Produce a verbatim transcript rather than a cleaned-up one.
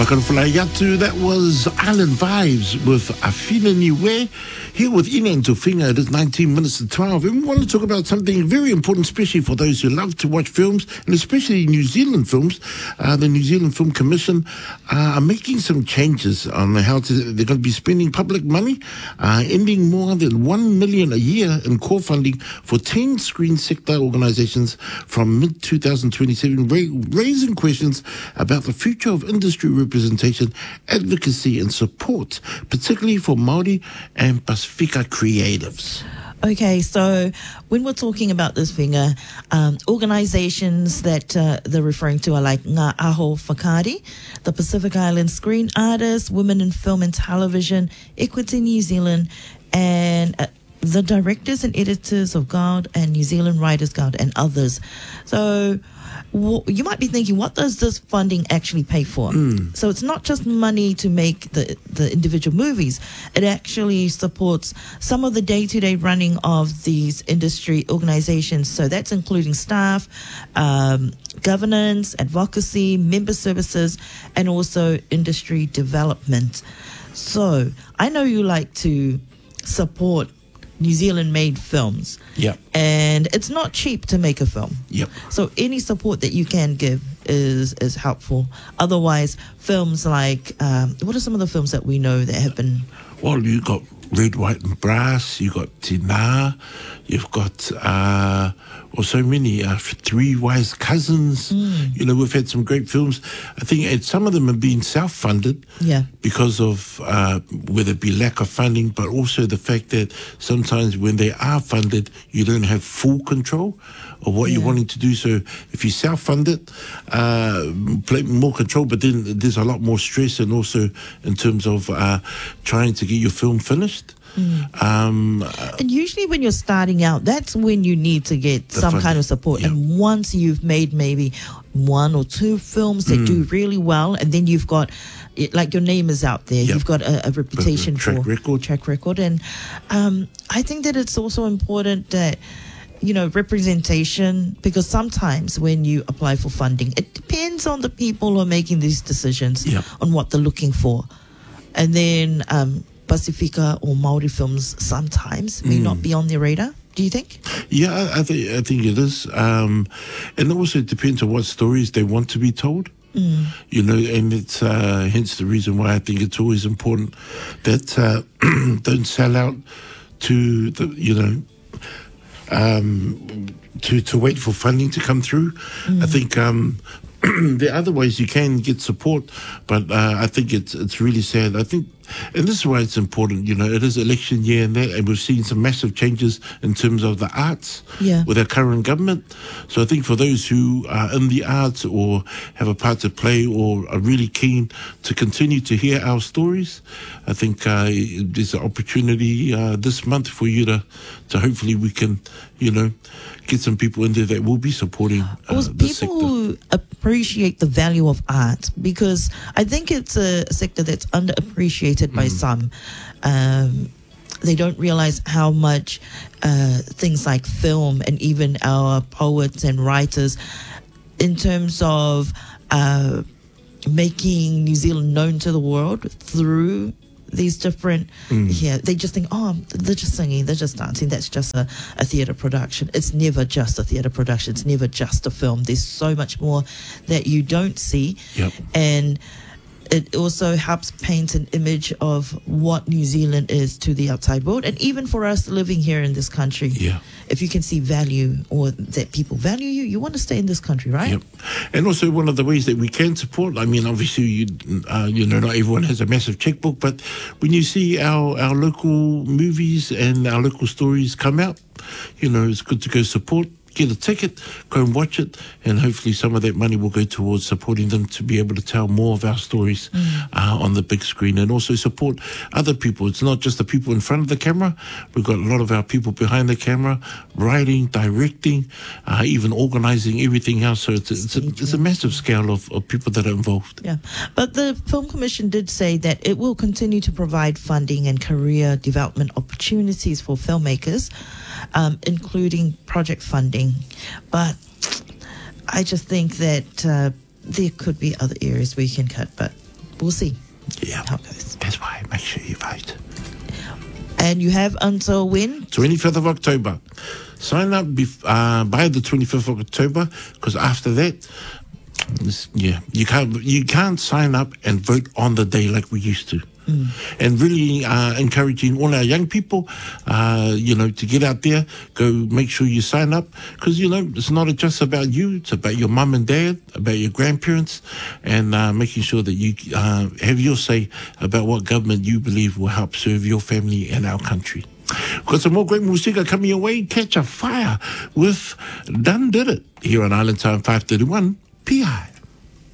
Yatu, that was Island Vibes with Afina Niwe. Here with Inen Tufinga, it is nineteen minutes to twelve. And we want to talk about something very important, especially for those who love to watch films, and especially New Zealand films. Uh, the New Zealand Film Commission uh, are making some changes on how to, they're going to be spending public money, uh, ending more than one million a year in core funding for ten screen sector organisations from mid twenty twenty-seven, ra- raising questions about the future of industry representation, advocacy and support, particularly for Māori and Pasifika creatives. Okay, so when we're talking about this finger, um, organisations that uh, they're referring to are like Ngā Aho Whakaari, the Pacific Island Screen Artists, Women in Film and Television, Equity New Zealand, and uh, the directors and editors of Guild and New Zealand Writers Guild and others. So w- you might be thinking, what does this funding actually pay for? Mm. So it's not just money to make the, the individual movies. It actually supports some of the day-to-day running of these industry organizations. So that's including staff, um, governance, advocacy, member services, and also industry development. So I know you like to support New Zealand-made films. Yep. And it's not cheap to make a film. Yep. So any support that you can give is is helpful. Otherwise, films like, um, what are some of the films that we know that have been... Well, you got Red, White and Brass, you got Tina, you've got, uh, well, so many, uh, Three Wise Cousins. Mm. You know, we've had some great films. I think and some of them have been self-funded. Yeah. Because of uh, whether it be lack of funding, but also the fact that sometimes when they are funded, you don't have full control of what yeah. you're wanting to do. So if you self-fund it, uh, play more control, but then there's a lot more stress, and also in terms of uh, trying to get your film finished. Mm. Um, and usually when you're starting out, that's when you need to get some funding. kind of support. Yeah. And once you've made maybe one or two films that mm. do really well, and then you've got, like, your name is out there, yep. you've got a, a reputation track for record. track record. And um, I think that it's also important that, you know, representation, because sometimes when you apply for funding, it depends on the people who are making these decisions yep. on what they're looking for. And then um, Pasifika or Māori films sometimes may mm. not be on their radar. Do you think? Yeah, I, I think I think it is. Um, and also it depends on what stories they want to be told. Mm. You know, and it's uh, hence the reason why I think it's always important that uh, don't sell out to the, you know, um, to to wait for funding to come through. Mm. I think um, there are other ways you can get support, but uh, I think it's it's really sad. I think. And this is why it's important, you know, it is election year and that, and we've seen some massive changes in terms of the arts yeah. with our current government. So I think for those who are in the arts or have a part to play or are really keen to continue to hear our stories, I think uh, there's an opportunity uh, this month for you to, to hopefully we can, you know, get some people in there that will be supporting uh, well, this sector. People appreciate the value of art, because I think it's a sector that's underappreciated by mm. some. Um, they don't realize how much uh, things like film and even our poets and writers, in terms of uh, making New Zealand known to the world through these different, mm. yeah, they just think, oh, they're just singing, they're just dancing, that's just a, a theatre production. It's never just a theatre production, it's never just a film. There's so much more that you don't see. Yep. And it also helps paint an image of what New Zealand is to the outside world, and even for us living here in this country. Yeah. If you can see value, or that people value you, you want to stay in this country, right? Yep. And also one of the ways that we can support, I mean, obviously, you, uh, you know, not everyone has a massive checkbook, but when you see our, our local movies and our local stories come out, you know, it's good to go support. Get a ticket, go and watch it, and hopefully some of that money will go towards supporting them to be able to tell more of our stories mm. uh, on the big screen, and also support other people. It's not just the people in front of the camera. We've got a lot of our people behind the camera, writing, directing, uh, even organising everything else. So it's, it's, a, it's a massive scale of, of people that are involved. Yeah, but the Film Commission did say that it will continue to provide funding and career development opportunities for filmmakers, um, including project funding. But I just think that uh, there could be other areas where you can cut, but we'll see Yeah, how it goes. that's why. Make sure you vote. And you have until when? twenty-fifth of October. Sign up bef- uh, by the twenty-fifth of October, because after that, this- yeah, you can't you can't sign up and vote on the day like we used to. Mm. And really uh, encouraging all our young people, uh, you know, to get out there, go make sure you sign up, because, you know, it's not just about you, it's about your mum and dad, about your grandparents, and uh, making sure that you uh, have your say about what government you believe will help serve your family and our country. We've got some more great musika coming your way. Catch a fire with Done Did It here on Island Time five thirty-one P I.